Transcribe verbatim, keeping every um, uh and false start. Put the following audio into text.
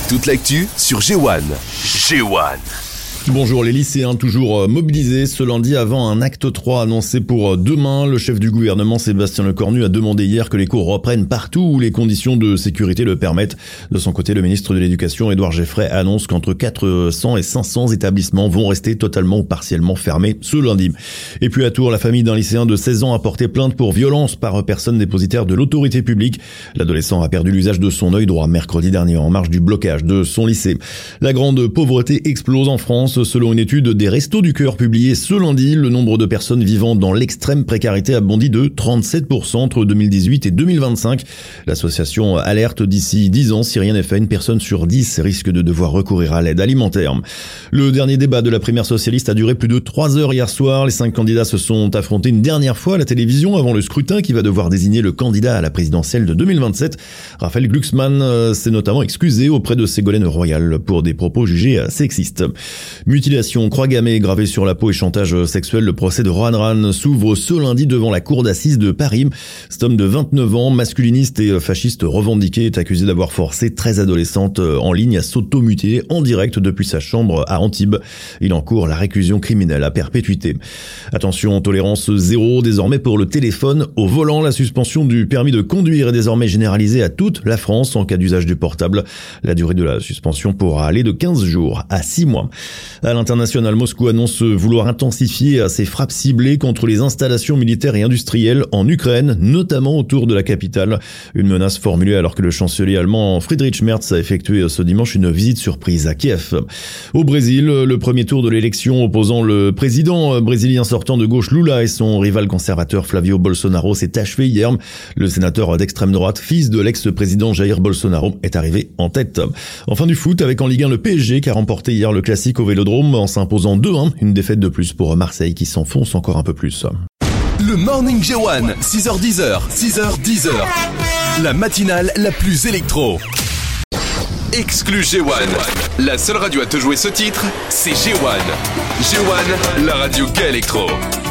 Toute l'actu sur G un. G un. Bonjour, les lycéens toujours mobilisés ce lundi avant un acte trois annoncé pour demain. Le chef du gouvernement Sébastien Lecornu a demandé hier que les cours reprennent partout où les conditions de sécurité le permettent. De son côté, le ministre de l'Éducation Édouard Geoffray annonce qu'entre quatre cents et cinq cents établissements vont rester totalement ou partiellement fermés ce lundi. Et puis à Tours, la famille d'un lycéen de seize ans a porté plainte pour violence par personne dépositaire de l'autorité publique. L'adolescent a perdu l'usage de son œil droit mercredi dernier en marge du blocage de son lycée. La grande pauvreté explose en France. Selon une étude des Restos du Cœur publiée ce lundi, le nombre de personnes vivant dans l'extrême précarité a bondi de trente-sept pour cent entre deux mille dix-huit et deux mille vingt-cinq. L'association alerte d'ici dix ans, si rien n'est fait, une personne sur dix risque de devoir recourir à l'aide alimentaire. Le dernier débat de la primaire socialiste a duré plus de trois heures hier soir. Les cinq candidats se sont affrontés une dernière fois à la télévision avant le scrutin qui va devoir désigner le candidat à la présidentielle de deux mille vingt-sept. Raphaël Glucksmann s'est notamment excusé auprès de Ségolène Royal pour des propos jugés sexistes. Mutilation, croix gammée gravée sur la peau et chantage sexuel, le procès de Rohan Ran s'ouvre ce lundi devant la cour d'assises de Paris. Cet homme de vingt-neuf ans, masculiniste et fasciste revendiqué, est accusé d'avoir forcé treize adolescentes en ligne à s'auto-mutiler en direct depuis sa chambre à Antibes. Il encourt la réclusion criminelle à perpétuité. Attention, tolérance zéro désormais pour le téléphone au volant. La suspension du permis de conduire est désormais généralisée à toute la France en cas d'usage du portable. La durée de la suspension pourra aller de quinze jours à six mois. À l'international, Moscou annonce vouloir intensifier ses frappes ciblées contre les installations militaires et industrielles en Ukraine, notamment autour de la capitale. Une menace formulée alors que le chancelier allemand Friedrich Merz a effectué ce dimanche une visite surprise à Kiev. Au Brésil, le premier tour de l'élection opposant le président brésilien sortant de gauche Lula et son rival conservateur Flavio Bolsonaro s'est achevé hier. Le sénateur d'extrême droite, fils de l'ex-président Jair Bolsonaro, est arrivé en tête. Enfin du foot, avec en Ligue un le P S G qui a remporté hier le classique au Vélodrome en s'imposant deux un, une défaite de plus pour Marseille qui s'enfonce encore un peu plus. Le Morning G un, six heures dix, six heures dix. La matinale la plus électro. Exclu G un. La seule radio à te jouer ce titre, c'est G un. G un, la radio gay électro.